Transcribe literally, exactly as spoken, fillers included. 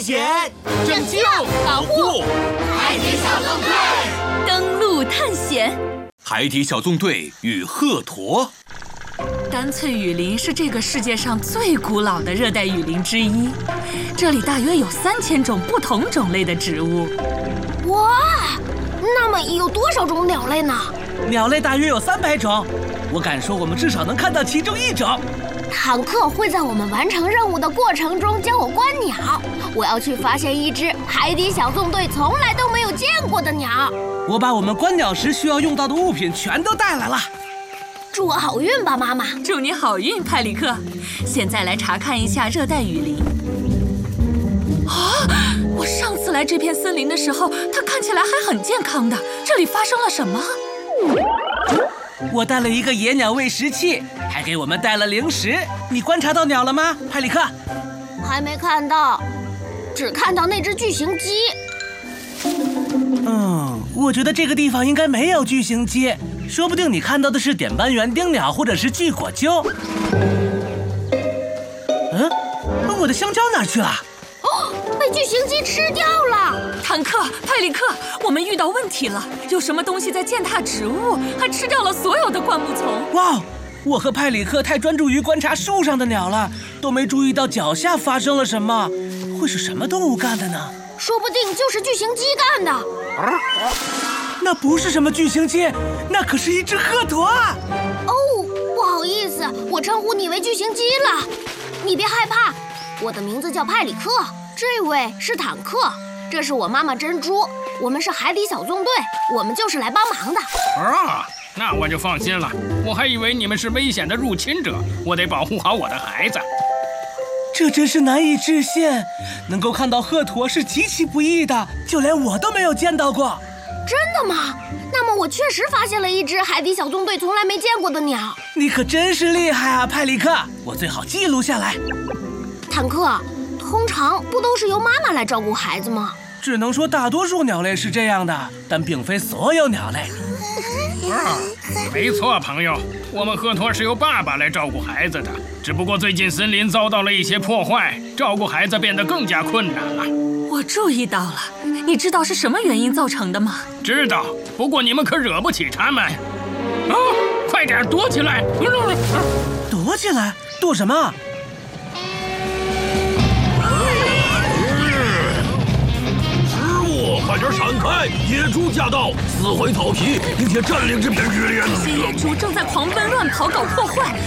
险， 拯救，保护， 海底小纵队， 登陆探险。 海底小纵队与鹤鸵。 干脆雨林是这个世界上最古老的热带雨林之一，这里大约有三千种不同种类的植物。 哇，那么有多少种鸟类呢？ 鸟类大约有三百种，我敢说我们至少能看到其中一种。 坦克会在我们完成任务的过程中教我观鸟，我要去发现一只海底小纵队从来都没有见过的鸟。 我把我们观鸟时需要用到的物品全都带来了。 祝我好运吧，妈妈！ 祝你好运，派里克。现在来查看一下热带雨林。啊！我上次来这片森林的时候，它看起来还很健康的。这里发生了什么？ 我带了一个野鸟喂食器，还给我们带了零食。你观察到鸟了吗，派里克？ 还没看到，只看到那只巨型鸡。 嗯，我觉得这个地方应该没有巨型鸡，说不定你看到的是点斑园丁鸟或者是巨果鸠。嗯，我的香蕉哪儿去了？ 哦，被巨型鸡吃掉了！ 坦克、派里克，我们遇到问题了，有什么东西在践踏植物，还吃掉了所有的灌木丛。 哇，我和派里克太专注于观察树上的鸟了，都没注意到脚下发生了什么。会是什么动物干的呢？ 说不定就是巨型鸡干的。 那不是什么巨型鸡，那可是一只鹤鸵啊！ 哦，不好意思，我称呼你为巨型鸡了。你别害怕，我的名字叫派里克，这位是坦克，这是我妈妈珍珠，我们是海底小纵队，我们就是来帮忙的。 啊，那我就放心了，我还以为你们是危险的入侵者，我得保护好我的孩子。 这真是难以置信，能够看到鹤鸵是极其不易的，就连我都没有见到过。 真的吗？那么我确实发现了一只海底小纵队从来没见过的鸟。 你可真是厉害啊，派里克！我最好记录下来。 坦克，通常不都是由妈妈来照顾孩子吗？ 只能说大多数鸟类是这样的，但并非所有鸟类。 啊，没错，朋友，我们鹤鸵是由爸爸来照顾孩子的，只不过最近森林遭到了一些破坏，照顾孩子变得更加困难了。 我注意到了，你知道是什么原因造成的吗？ 知道，不过你们可惹不起他们。啊，快点躲起来！ 躲起来？躲什么？ 快点闪开！野猪驾到，撕毁草皮，并且占领这片雨林。 这些野猪正在狂奔乱跑，搞破坏，